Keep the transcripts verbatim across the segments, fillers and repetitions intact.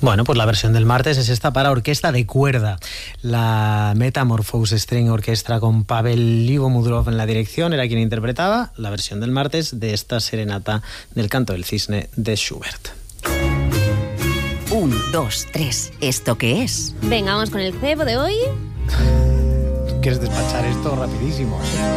Bueno, pues la versión del martes es esta para orquesta de cuerda. La Metamorphose String Orchestra con Pavel Livomudrov en la dirección era quien interpretaba la versión del martes de esta serenata del Canto del Cisne de Schubert. Un, dos, tres. ¿Esto qué es? Venga, vamos con el cebo de hoy. ¿Quieres despachar esto rapidísimo?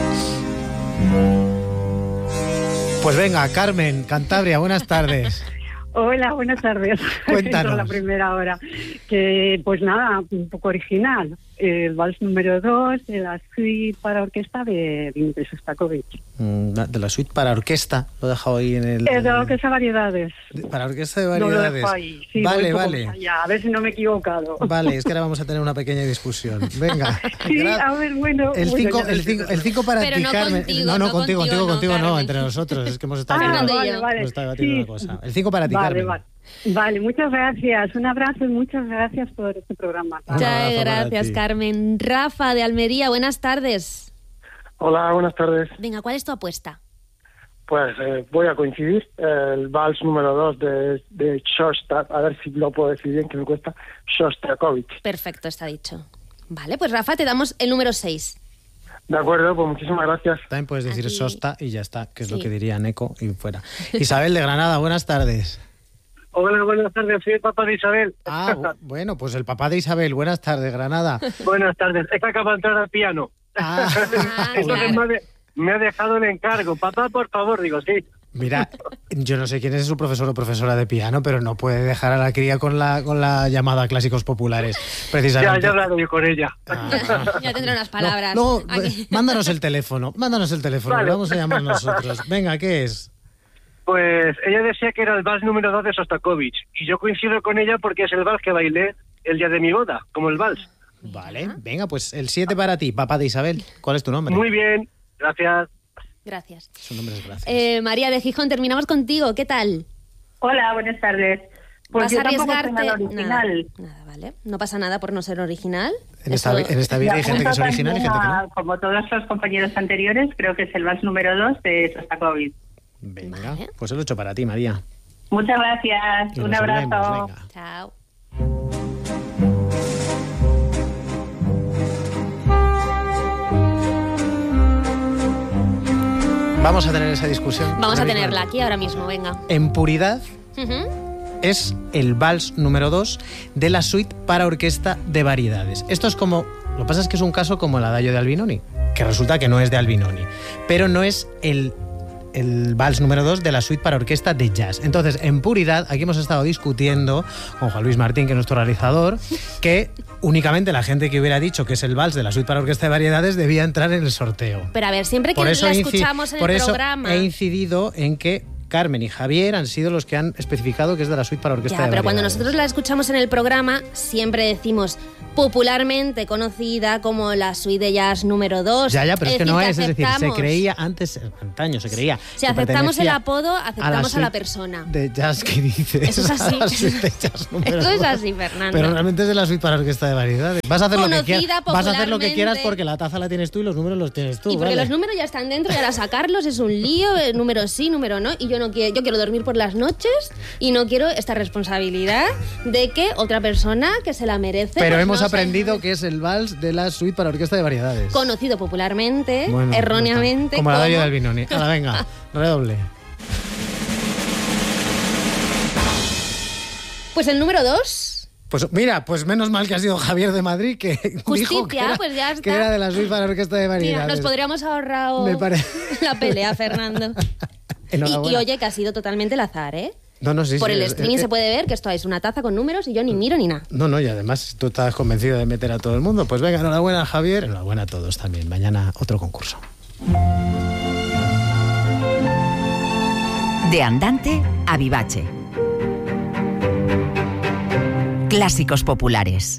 Pues venga, Carmen, Cantabria, buenas tardes. Hola, buenas tardes. Cuéntanos. la primera hora. Que, pues nada, un poco original. El vals número dos de la suite para orquesta de Dmitri Shostakovich. De la suite para orquesta, lo he dejado ahí en el... Es de la orquesta de variedades. Para orquesta de variedades. No lo dejo ahí. Sí, vale, vale. Allá, a ver si no me he equivocado. Vale, es que ahora vamos a tener una pequeña discusión. Venga. Sí, a ver, bueno... El bueno, 5 el cinco para Pero ti, no Carmen. contigo, no, no, no contigo, contigo, contigo, contigo, no, no, Carmen. entre nosotros. Es que hemos estado Ah, debatiendo, vale, vale. hemos estado debatiendo Sí. una cosa. El cinco para ti, Vale, Carmen. vale. Vale, muchas gracias. Un abrazo y muchas gracias por este programa. Un Muchas abrazo para gracias, ti. Carmen. Rafa, de Almería, buenas tardes. Hola, buenas tardes. Venga, ¿cuál es tu apuesta? Pues eh, voy a coincidir. El vals número dos de, de Shostakovich, a ver si lo puedo decir bien, que me cuesta, Shostakovich. Perfecto, está dicho. Vale, pues Rafa, te damos el número seis. De acuerdo, pues muchísimas gracias. También puedes decir Aquí. Sosta y ya está, que es Sí. lo que diría Neko y fuera. Isabel de Granada, buenas tardes. Hola, buenas tardes, soy el papá de Isabel. Ah, bu- bueno, pues el papá de Isabel, buenas tardes, Granada. Buenas tardes, es que acaba de entrar al piano. Ah, Ah, Entonces claro. me, ha de- me ha dejado el encargo. Papá, por favor, digo, sí. mira, yo no sé quién es su profesor o profesora de piano, pero no puede dejar a la cría con la, con la llamada a clásicos populares, Ya, precisamente. ya he hablado yo con ella. Ah. Ya tendré unas palabras. No, no, Aquí. mándanos el teléfono, mándanos el teléfono, Vale. lo vamos a llamar nosotros. Venga, ¿qué es? Pues ella decía que era el vals número dos de Shostakovich. Y yo coincido con ella porque es el vals que bailé el día de mi boda, como el vals. Vale, venga, pues el siete para ti, papá de Isabel. ¿Cuál es tu nombre? Muy bien, gracias. Gracias. Su nombre es Gracias. Eh, María de Gijón, terminamos contigo. ¿Qué tal? Hola, buenas tardes. Pues ¿Vas yo a tampoco soy arriesgarte? nada original. Nada, nada, vale. No pasa nada por no ser original. en, esta, Eso- en esta vida hay gente que es original y gente que no. Como todos los compañeros anteriores, creo que es el vals número dos de Shostakovich. Venga, Vale. pues el ocho para ti, María. Muchas gracias. Y Un nos abrazo. vemos, venga. Chao. Vamos a tener esa discusión. Vamos a ahora tenerla mismo. aquí ahora mismo, venga. En puridad Ujú. es el vals número dos de la suite para orquesta de variedades. Esto es como... Lo que pasa es que es un caso como el adagio de Albinoni, que resulta que no es de Albinoni, pero no es el, el vals número dos de la suite para orquesta de jazz. Entonces, en puridad, aquí hemos estado discutiendo con Juan Luis Martín, que es nuestro realizador, que únicamente la gente que hubiera dicho que es el vals de la suite para orquesta de variedades debía entrar en el sorteo. Pero a ver, siempre que Por eso, la he inci- escuchamos en por el eso programa... he incidido en que Carmen y Javier han sido los que han especificado que es de la suite para orquesta Ya, de pero cuando variedades. nosotros la escuchamos en el programa, siempre decimos popularmente conocida como la suite de jazz número dos. Ya, ya, pero es, que no es, es decir, se aceptamos- creía antes, antaño se creía. Si que aceptamos el pertenecía apodo, aceptamos a la suite persona. de jazz que dices. Eso es así. A la suite de jazz número Eso es dos. así, Fernando. Pero realmente es de la suite para orquesta de variedades. Vas a hacer lo que Conocida quieras. Vas a hacer lo que popularmente. quieras porque la taza la tienes tú y los números los tienes tú. Y porque ¿vale? los números ya están dentro y ahora sacarlos es un lío, eh, número sí, número no, y yo no quiero, yo quiero dormir por las noches y no quiero esta responsabilidad de que otra persona que se la merece. Pero pues hemos no se- aprendido que es el vals de la suite para orquesta de variedades. conocido popularmente, Bueno, ya erróneamente, está. Como el adagio como- de Albinoni. Ahora venga, redoble. Pues el número dos. Pues mira, pues menos mal que ha sido Javier de Madrid que dijo Justicia, que era, pues ya está. que era de la suite para orquesta de variedades. Mira, nos podríamos ahorrar Me pare- la pelea, Fernando. Y, Enhorabuena. y oye, que ha sido totalmente el azar, ¿eh? No, no, sí, Por sí, el es- streaming es- se puede ver que esto es una taza con números y yo ni miro ni nada. No, no, y además tú estás convencido de meter a todo el mundo. Pues venga, enhorabuena, Javier. Enhorabuena a todos también. Mañana otro concurso. De andante a vivace. Clásicos populares.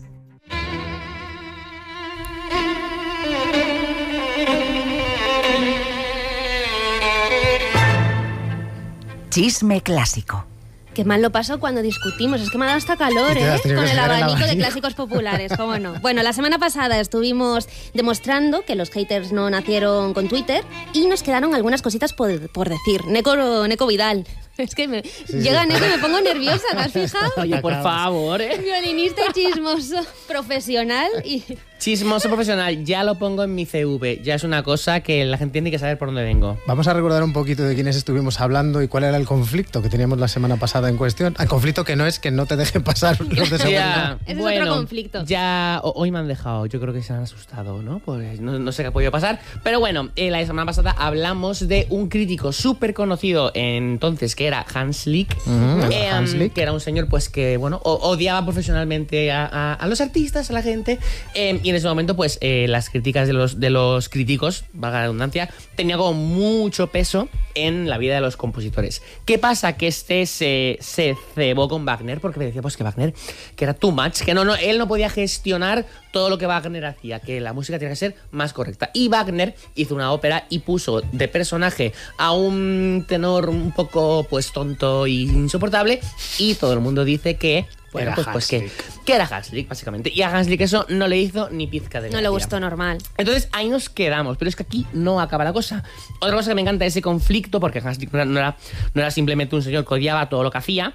Chisme clásico. Qué mal lo paso cuando discutimos. Es que me ha dado hasta calor, Y te has ¿eh? tenido Con que el sacar el abanico de abanico. clásicos populares, ¿cómo no? Bueno, la semana pasada estuvimos demostrando que los haters no nacieron con Twitter y nos quedaron algunas cositas por, por decir. Neko, Neko Vidal. Es que me, llegan sí, y me pongo nerviosa, ¿te has fijado? Oye, por favor, ¿eh? Violinista chismoso profesional y... Chismoso profesional, ya lo pongo en mi C V. Ya es una cosa que la gente tiene que saber por dónde vengo. Vamos a recordar un poquito de quiénes estuvimos hablando y cuál era el conflicto que teníamos la semana pasada en cuestión. El conflicto que no es que no te dejen pasar los de seguridad. Ese bueno, es otro conflicto. Ya hoy me han dejado, yo creo que se han asustado, ¿no? Pues no, no sé qué ha podido pasar. Pero bueno, eh, la semana pasada hablamos de un crítico súper conocido entonces, que era Hans Lick. Mm, eh, Hans Lick. Que era un señor pues que, bueno, odiaba profesionalmente a, a, a los artistas, a la gente. Eh, y en ese momento, pues, eh, las críticas de los, de los críticos, valga la redundancia, tenía como mucho peso en la vida de los compositores. ¿Qué pasa? Que este se, se cebó con Wagner porque me decía pues que Wagner, que era too much, que no, no, él no podía gestionar todo lo que Wagner hacía, que la música tenía que ser más correcta. Y Wagner hizo una ópera y puso de personaje a un tenor un poco pues tonto y insoportable, y todo el mundo dice que Bueno, era pues, pues que, que era Hans Lick, básicamente. Y a Hans Lick eso no le hizo ni pizca de gracia. No le gustó, normal. Entonces ahí nos quedamos, pero es que aquí no acaba la cosa. Otra cosa que me encanta es ese conflicto, porque Hans Lick no era, no era, no era simplemente un señor que odiaba todo lo que hacía,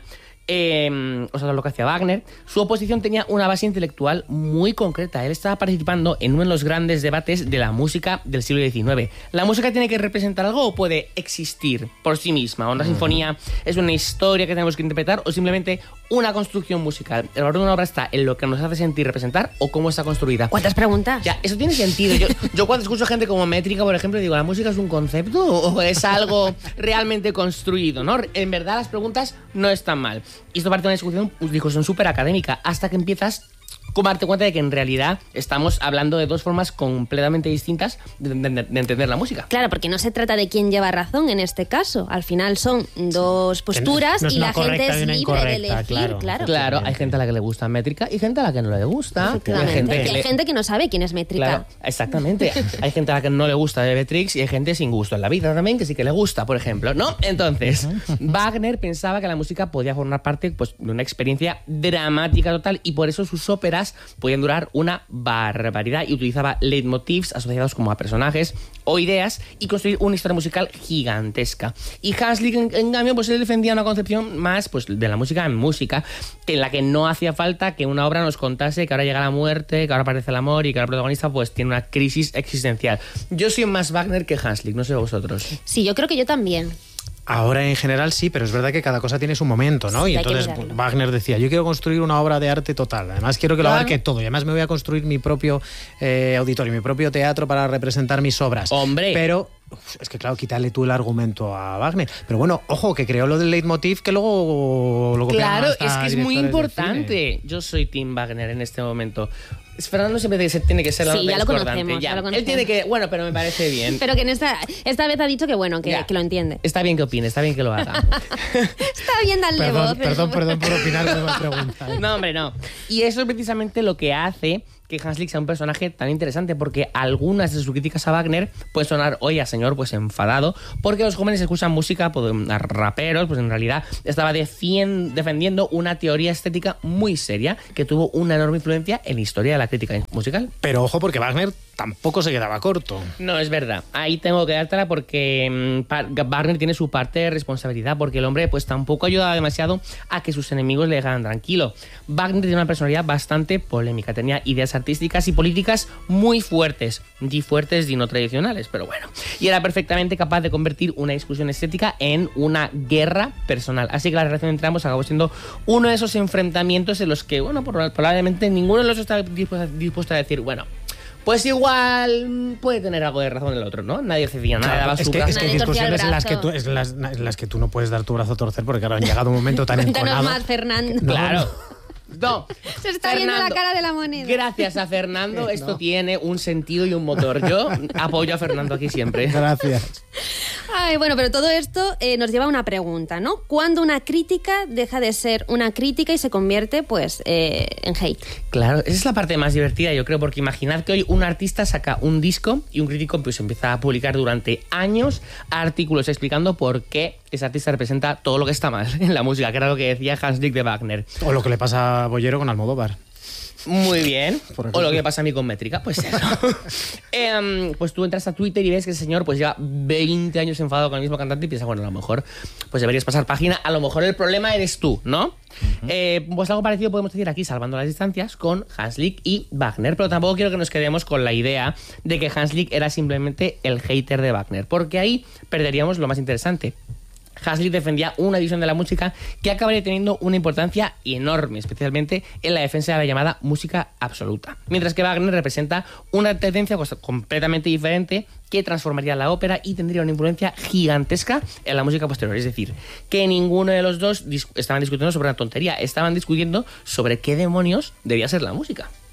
eh, o sea, todo lo que hacía Wagner. Su oposición tenía una base intelectual muy concreta. Él estaba participando en uno de los grandes debates de la música del siglo diecinueve. ¿La música tiene que representar algo o puede existir por sí misma? ¿Una sinfonía es una historia que tenemos que interpretar o simplemente una construcción musical? ¿El valor de una obra está en lo que nos hace sentir representar o cómo está construida? ¿Cuántas preguntas? Ya, eso tiene sentido. Yo, yo cuando escucho gente como Métrica, por ejemplo, digo, ¿la música es un concepto o es algo realmente construido? ¿No? En verdad las preguntas no están mal. Y esto parte de una discusión, discusión súper académica, hasta que empiezas como a darte cuenta de que en realidad estamos hablando de dos formas completamente distintas de, de, de entender la música. Claro, porque no se trata de quién lleva razón en este caso. Al final son dos posturas no es y la gente es libre de elegir. Claro, claro. Claro, hay gente a la que le gusta Métrica y gente a la que no le gusta. Hay gente, que hay le... gente que no sabe quién es Métrica. Claro, exactamente. Hay gente a la que no le gusta Beatrix y hay gente sin gusto en la vida también que sí que le gusta, por ejemplo, ¿no? Entonces, Wagner pensaba que la música podía formar parte pues, de una experiencia dramática total y por eso sus óperas podían durar una barbaridad y utilizaba leitmotivs asociados como a personajes o ideas y construir una historia musical gigantesca. Y Hans Lick, en, en cambio, pues él defendía una concepción más pues, de la música en música, en la que no hacía falta que una obra nos contase que ahora llega la muerte, que ahora aparece el amor y que ahora el protagonista pues tiene una crisis existencial. Yo soy más Wagner que Hans Lick, no sé vosotros. Sí, yo creo que yo también. Ahora en general sí, pero es verdad que cada cosa tiene su momento, ¿no? Sí, y entonces Wagner decía, yo quiero construir una obra de arte total, además quiero que lo Claro. abarque todo, y además me voy a construir mi propio eh, auditorio, mi propio teatro para representar mis obras. ¡Hombre! Pero uf, es que claro, quítale tú el argumento a Wagner. Pero bueno, ojo, que creó lo del leitmotiv que luego lo copiaron Claro, hasta es que es muy directores de importante. Yo soy Tim Wagner en este momento. Fernando siempre tiene que ser, tiene que ser la Sí, nota ya lo discordante. conocemos, ya lo Él conocemos. tiene que... Bueno, pero me parece bien. Pero que en esta, esta vez ha dicho que bueno, que, Ya. que lo entiende. Está bien que opine, está bien que lo haga. Está bien darle voz. Perdón, pero- perdón, perdón por opinar, no me preguntas. No, hombre, no. Y eso es precisamente lo que hace que Hans Lick sea un personaje tan interesante, porque algunas de sus críticas a Wagner pueden sonar hoy a señor pues enfadado, porque los jóvenes escuchan música pues, a raperos, pues en realidad estaba defien- defendiendo una teoría estética muy seria que tuvo una enorme influencia en la historia de la crítica musical. Pero ojo, porque Wagner tampoco se quedaba corto. No, es verdad. Ahí tengo que dártela porque mm, Wagner tiene su parte de responsabilidad, porque el hombre pues tampoco ayudaba demasiado a que sus enemigos le dejaran tranquilo. Wagner tenía una personalidad bastante polémica, tenía ideas artísticas y políticas muy fuertes, y fuertes y no tradicionales, pero bueno. Y era perfectamente capaz de convertir una discusión estética en una guerra personal. Así que la relación entre ambos acabó siendo uno de esos enfrentamientos en los que, bueno, probablemente ninguno de los dos está dispuesto, dispuesto a decir, bueno, pues igual puede tener algo de razón el otro, ¿no? Nadie cedía nada, Claro, daba es su que, brazo. es que hay Nadie torcía el discusiones en las que, brazo. tú, en las, en las que tú no puedes dar tu brazo a torcer porque claro, han llegado a un momento tan Cuéntanos enconado. más, Fernando. No, Claro. No. Se está viendo la Fernando, cara de la moneda. Gracias a Fernando, esto tiene un sentido y un motor. Yo apoyo a Fernando aquí siempre. Gracias. Ay, bueno, pero todo esto eh, nos lleva a una pregunta, ¿no? ¿Cuándo una crítica deja de ser una crítica y se convierte, pues, eh, en hate? Claro, esa es la parte más divertida, yo creo, porque imaginad que hoy un artista saca un disco y un crítico pues empieza a publicar durante años artículos explicando por qué ese artista representa todo lo que está mal en la música, que era lo que decía Hans Lick de Wagner. O lo que le pasa a Bollero con Almodóvar. Muy bien. Por O ejemplo. lo que pasa a mí con métrica, pues eso. Em, pues tú entras a Twitter y ves que ese señor pues lleva veinte años enfadado con el mismo cantante y piensas, bueno, a lo mejor pues deberías pasar página, a lo mejor el problema eres tú, ¿no? Uh-huh. eh, pues algo parecido podemos decir aquí, salvando las distancias, con Hanslick y Wagner, pero tampoco quiero que nos quedemos con la idea de que Hanslick era simplemente el hater de Wagner, porque ahí perderíamos lo más interesante. Hanslick defendía una visión de la música que acabaría teniendo una importancia enorme, especialmente en la defensa de la llamada música absoluta. Mientras que Wagner representa una tendencia completamente diferente que transformaría la ópera y tendría una influencia gigantesca en la música posterior. Es decir, que ninguno de los dos dis- estaban discutiendo sobre una tontería, estaban discutiendo sobre qué demonios debía ser la música.